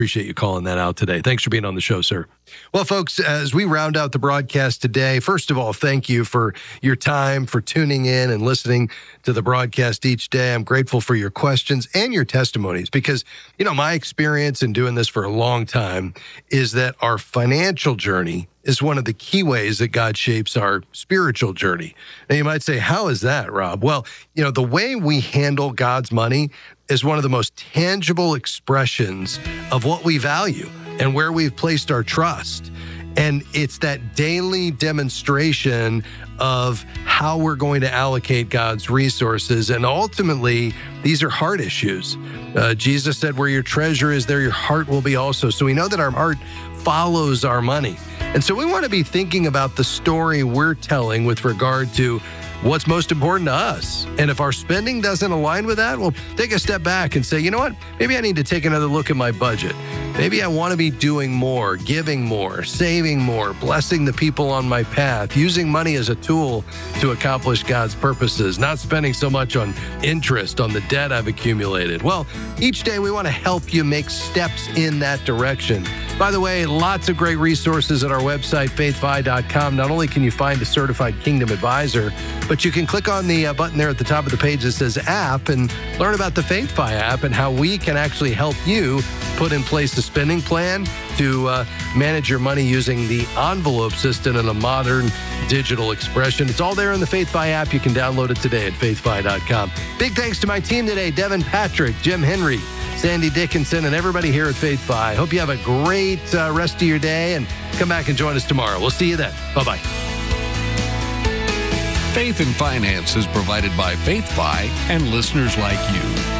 Appreciate you calling that out today. Thanks for being on the show, sir. Well, folks, as we round out the broadcast today, first of all, thank you for your time, for tuning in and listening to the broadcast each day. I'm grateful for your questions and your testimonies because, my experience in doing this for a long time is that our financial journey is one of the key ways that God shapes our spiritual journey. Now, you might say, how is that, Rob? Well, the way we handle God's money is one of the most tangible expressions of what we value and where we've placed our trust. And it's that daily demonstration of how we're going to allocate God's resources. And ultimately, these are heart issues. Jesus said, where your treasure is, there your heart will be also. So we know that our heart follows our money. And so we want to be thinking about the story we're telling with regard to what's most important to us. And if our spending doesn't align with that, well, take a step back and say, you know what? Maybe I need to take another look at my budget. Maybe I want to be doing more, giving more, saving more, blessing the people on my path, using money as a tool to accomplish God's purposes, not spending so much on interest on the debt I've accumulated. Well, each day we want to help you make steps in that direction. By the way, lots of great resources at our website, faithfi.com. Not only can you find a certified Kingdom advisor, but you can click on the button there at the top of the page that says app and learn about the FaithFi app and how we can actually help you put in place a spending plan to manage your money using the envelope system in a modern digital expression. It's all there in the FaithFi app. You can download it today at faithfi.com. Big thanks to my team today, Devin Patrick, Jim Henry, Sandy Dickinson, and everybody here at FaithFi. Hope you have a great rest of your day and come back and join us tomorrow. We'll see you then. Bye-bye. Faith and Finance is provided by FaithFi and listeners like you.